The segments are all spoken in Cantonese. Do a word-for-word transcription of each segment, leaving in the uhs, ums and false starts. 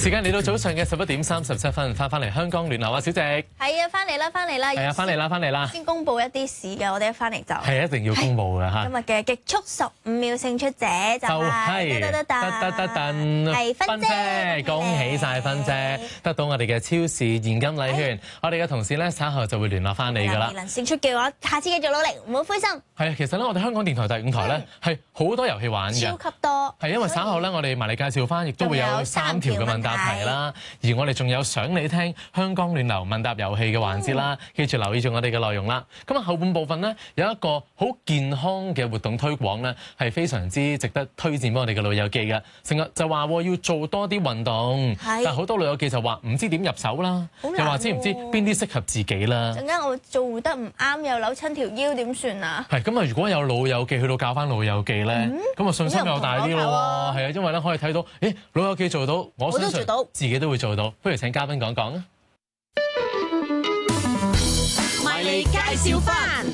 時間嚟到早上嘅十一點三十七分，翻返嚟香港暖流啊，小姐。 係啊，翻嚟啦，翻嚟啦。 係啊，翻嚟啦，翻嚟啦。 先公佈一啲事嘅，我哋一翻嚟就係一定要公佈嘅嚇。 今日嘅極速十五秒勝出者就係得得得得得得， 係芬姐， 恭喜晒芬姐，得到我哋嘅超市現金禮券。我哋嘅同事咧稍後就會聯絡翻你㗎啦。 能勝出嘅話，下次繼續努力，唔好灰心。 係啊，其實咧，我哋香港電台第五台咧係好多遊戲玩嘅， 超級多。 係因為稍後咧，我哋埋你介紹翻，亦都會有三條嘅問答題啦。而我哋仲有想你聽香港暖流問答遊戲嘅環節啦，記住留意住我哋嘅內容啦。咁啊後半部分呢，有一個好健康嘅活動推廣呢，係非常之值得推薦俾我哋嘅老友記嘅。成日就話要做多啲運動，但係好多老友記就話唔知點入手啦，又話知唔知邊啲適合自己啦。 陣間我做得唔啱又扭親條腰點算啊？ 係咁啊！如果有老友記去到教翻老友記咧，咁啊、嗯、信心又大啲咯喎。係啊，因為咧可以睇到，誒老友記做到，我相信自己都會做到。不如請嘉賓講講啊！ 埋嚟介紹翻，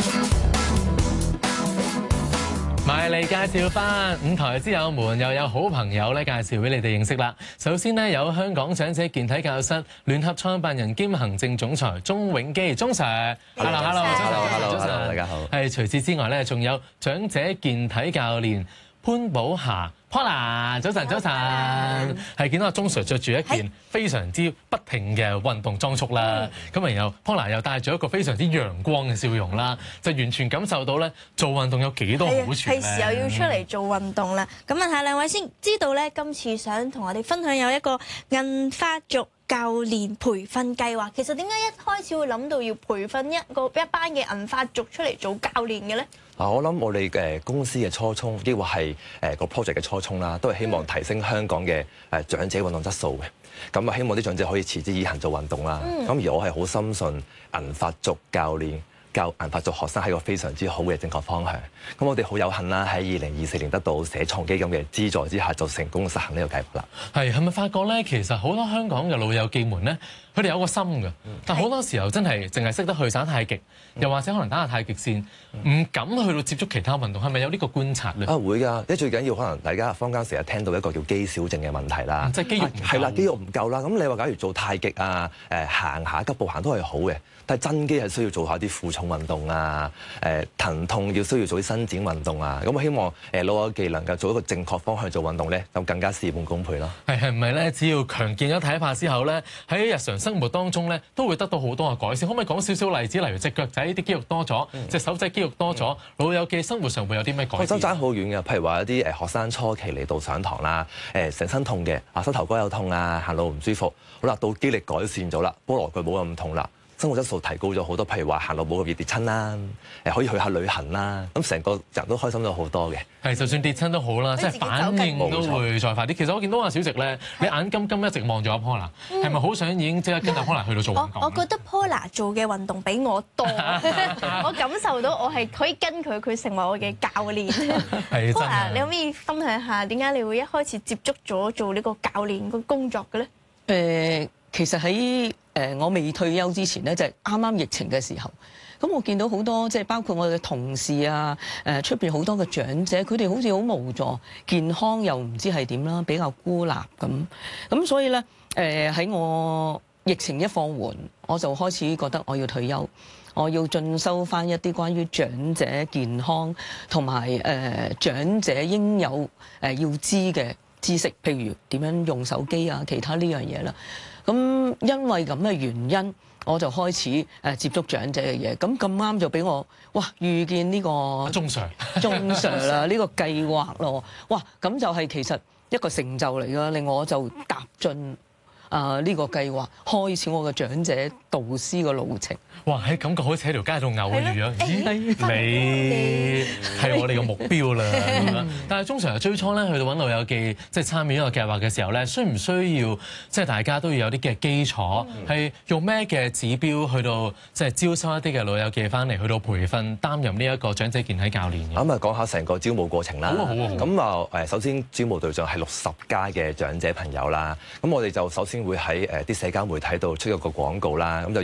埋嚟介紹翻五台之友們又有好朋友咧介紹俾你哋認識啦。首先呢，有香港長者健體教室聯合創辦人兼行政總裁鍾永基，鍾 Sir。Hello，Hello，Hello，Hello，早晨，大家好。係除此之外咧，仲有長者健體教練潘寶霞。Paula， 早晨，早晨，係見到阿鍾 Sir 着住一件非常之不停嘅運動裝束啦，咁啊然後 Paula 又帶住一個非常之陽光嘅笑容啦，就完全感受到咧做運動有幾多好處咧。 係時候要出嚟做運動啦。咁問下兩位先，知道咧今次想同我哋分享有一個銀髮族教練培訓計劃，其實點解一開始會諗到要培訓一個一班嘅銀髮族出嚟做教練嘅咧？ 啊，我諗我哋嘅公司嘅初衷，亦或係誒個 project 嘅初衷啦，都係希望提升香港嘅誒長者運動質素嘅。咁啊，希望啲長者可以持之以恆做運動啦。咁、嗯、而我係好深信銀髮族教練教銀髮族學生係一個非常之好嘅正確方向。咁我哋好有幸啦，喺二零二四年得到社創基金嘅資助之下，就成功實行呢個計劃啦。係係咪發覺咧？其實好多香港嘅老友記們咧，佢哋有個心㗎，但好多時候真係淨係識得去耍太極，又或者可能打下太極線，唔敢去到接觸其他運動。係咪有呢個觀察咧？ 啊會㗎，因為最緊要可能大家坊間成日聽到一個叫肌少症嘅問題啦， 即係肌肉係啦，肌肉唔夠啦。咁你話假如做太極啊，誒行下急步行都係好嘅，但係增肌係需要做下啲負重運動啊，誒疼痛要需要做啲伸展運動啊。咁我希望誒老友記能夠做一個正確方向做運動咧，咁更加事半功倍咯。 係係唔係咧？只要強健咗體魄之後咧，喺日常生活當中咧，都會得到好多嘅改善。可唔可以講少少例子？例如隻腳仔啲肌肉多咗，隻、嗯、手仔肌肉多咗，嗯、老友記生活上會有啲咩改善？ 都爭好遠嘅，譬如話一啲誒學生初期嚟到上堂啦，誒成身痛嘅，啊膝頭哥有痛啊，行路唔舒服，好啦，到肌力改善咗啦，菠蘿腳冇咁痛啦。生活質素提高咗好多，譬如話行路冇咁易跌親啦，誒可以去下旅行啦，咁成個人都開心咗好多嘅。係， 就算跌親都好啦，即係反應都會再快啲。其實我見到阿小直咧，你眼金金一直望住阿 Paula，係咪好想已經即刻跟阿 Paula 去到做運動？ 我我覺得 Paula 做嘅運動比我多，我感受到我係可以跟佢，佢成為我嘅教練。係 Paula，你可唔可以分享下點解你會一開始接觸咗做呢個教練個工作嘅咧？ 誒、呃，其實喺誒我未退休之前咧，就係啱啱疫情嘅時候，咁我見到好多即係包括我嘅同事啊，誒出邊好多嘅長者，佢哋好似好無助，健康又唔知係點啦，比較孤立咁，咁所以咧誒喺我疫情一放緩，我就開始覺得我要退休，我要進修翻一啲關於長者健康同埋誒長者應有誒要知嘅知識，譬如點樣用手機啊，其他呢樣嘢啦。咁因為咁嘅原因，我就開始誒接觸長者嘅嘢。咁咁啱就俾我哇遇見呢個鍾 Sir 鍾 Sir 啦，呢個計劃咯。哇！咁就係其實一個成就嚟㗎，令我就踏進啊呢個計劃，開始我嘅長者導師嘅路程。 哇！喺感覺好似喺條街度偶遇啊！咦，你係我哋嘅目標啦。但係鍾 Sir最初咧去到揾老友記，即係參與呢個計劃嘅時候咧，需唔需要即係大家都要有啲嘅基礎？係用咩嘅指標去到即係招收一啲嘅老友記翻嚟，去到培訓擔任呢一個長者健體教練嘅？ 咁啊，講下成個招募過程啦。 好啊，好啊。 咁啊誒，首先招募對象係六十家嘅長者朋友啦。咁我哋就首先會喺誒啲社交媒體度出一個廣告啦。